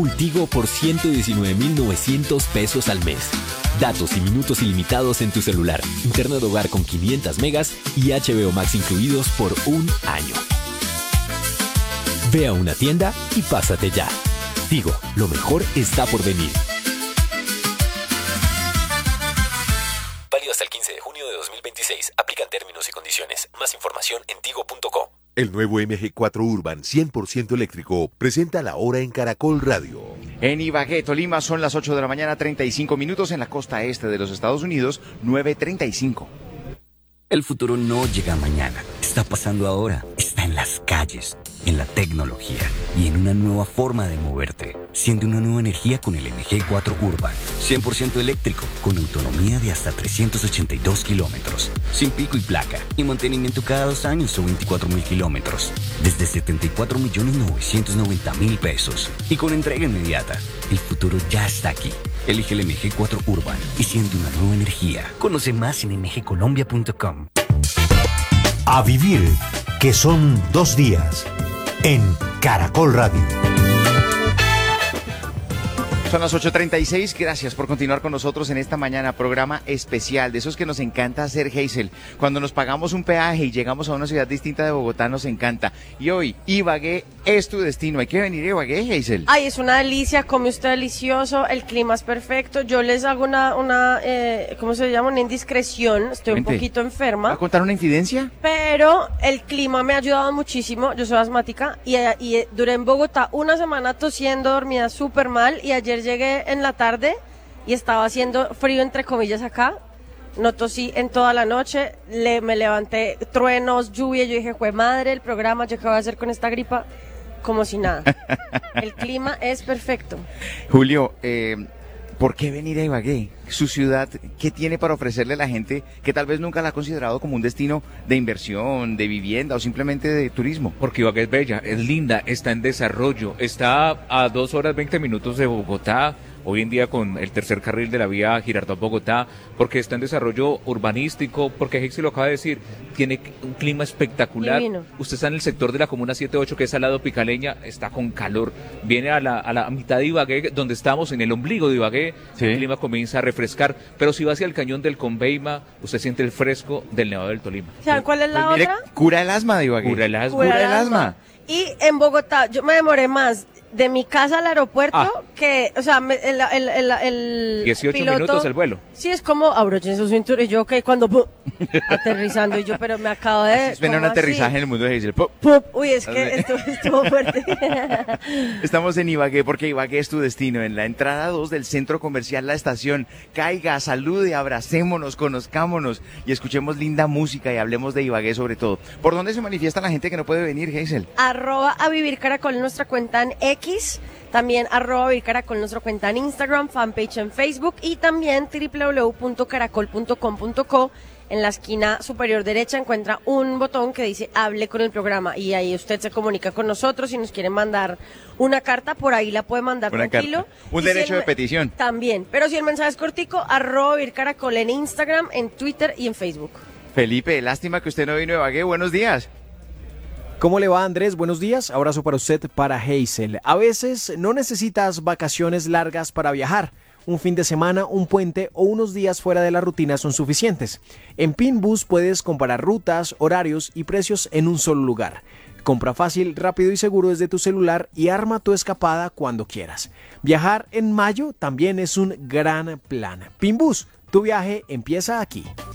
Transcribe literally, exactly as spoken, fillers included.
Tigo por ciento diecinueve mil novecientos pesos al mes. Datos y minutos ilimitados en tu celular. Internet hogar con quinientos megas y H B O Max incluidos por un año. Ve a una tienda y pásate ya. Tigo, lo mejor está por venir. Válido hasta el quince de junio de dos mil veintiséis. Aplican términos y condiciones. Más información en tigo punto co. El nuevo M G cuatro Urban cien por ciento eléctrico presenta la hora en Caracol Radio. En Ibagué, Tolima, son las ocho de la mañana, treinta y cinco minutos. En la costa este de los Estados Unidos, nueve treinta y cinco. El futuro no llega mañana, está pasando ahora, está en las calles, en la tecnología y en una nueva forma de moverte. Siente una nueva energía con el M G cuatro Urban, cien por ciento eléctrico, con autonomía de hasta trescientos ochenta y dos kilómetros, sin pico y placa, y mantenimiento cada dos años o veinticuatro mil kilómetros, desde setenta y cuatro millones novecientos noventa mil pesos, y con entrega inmediata. El futuro ya está aquí. Elige el M G cuatro Urban y siente una nueva energía. Conoce más en m g colombia punto com. A vivir, que son dos días, en Caracol Radio. Son las ocho treinta y seis, gracias por continuar con nosotros en esta mañana, programa especial, de esos que nos encanta hacer, Hazel. Cuando nos pagamos un peaje y llegamos a una ciudad distinta de Bogotá, nos encanta. Y hoy, Ibagué es tu destino, hay que venir a Ibagué, Hazel. Ay, es una delicia, come usted delicioso, el clima es perfecto. Yo les hago una, una eh, ¿cómo se llama? Una indiscreción, estoy Vente. un poquito enferma. ¿Va a contar una infidencia? Pero el clima me ha ayudado muchísimo, yo soy asmática, y, y duré en Bogotá una semana tosiendo, dormida súper mal, y ayer llegué en la tarde y estaba haciendo frío entre comillas acá, no tosí en toda la noche, le, me levanté, truenos, lluvia, yo dije, jue madre, el programa, yo qué voy a hacer con esta gripa, como si nada. El clima es perfecto. Julio, eh, ¿por qué venir a Ibagué? Su ciudad, ¿qué tiene para ofrecerle a la gente que tal vez nunca la ha considerado como un destino de inversión, de vivienda o simplemente de turismo? Porque Ibagué es bella, es linda, está en desarrollo, está a dos horas veinte minutos de Bogotá, hoy en día con el tercer carril de la vía Girardot-Bogotá, porque está en desarrollo urbanístico, porque Hexi lo acaba de decir, tiene un clima espectacular. Divino. Usted está en el sector de la comuna setenta y ocho, que es al lado Picaleña, está con calor, viene a la, a la mitad de Ibagué, donde estamos, en el ombligo de Ibagué, sí. El clima comienza a refrescar, pero si va hacia el cañón del Conveima, usted siente el fresco del Nevado del Tolima. ¿Saben cuál es la Pues mire, otra? cura el asma de Ibagué. Cura el asma. Cura Cura el el asma. Y en Bogotá, yo me demoré más de mi casa al aeropuerto Ah. que, o sea, me- el, el, el, el dieciocho piloto, minutos el vuelo. Sí, es como abrochen su cintura y yo, que cuando ¡pum! Aterrizando y yo, pero me acabo de... Suena un ¿cómo así? aterrizaje en el mundo de Hazel. ¡Pum! ¡Pum! Uy, es que estuvo, estuvo fuerte. Estamos en Ibagué porque Ibagué es tu destino. En la entrada dos del centro comercial La Estación. Caiga, salude, abracémonos, conozcámonos y escuchemos linda música y hablemos de Ibagué sobre todo. ¿Por dónde se manifiesta la gente que no puede venir, Hazel? Arroba a Vivir Caracol en nuestra cuenta en X, también arroba a Vivir Caracol en nuestra cuenta en Instagram, fanpage en Facebook y también doble u doble u doble u punto caracol punto com punto co. En la esquina superior derecha encuentra un botón que dice hable con el programa y ahí usted se comunica con nosotros. Si nos quiere mandar una carta, por ahí la puede mandar Una tranquilo. carta. Un Y si derecho el de me- petición. También, pero si el mensaje es cortico, arroba Vivir Caracol en Instagram, en Twitter y en Facebook. Felipe, lástima que usted no vino a Ibagué. Buenos días. ¿Cómo le va, Andrés? Buenos días. Abrazo para usted, para Hazel. A veces no necesitas vacaciones largas para viajar. Un fin de semana, un puente o unos días fuera de la rutina son suficientes. En Pinbus puedes comparar rutas, horarios y precios en un solo lugar. Compra fácil, rápido y seguro desde tu celular y arma tu escapada cuando quieras. Viajar en mayo también es un gran plan. Pinbus, tu viaje empieza aquí.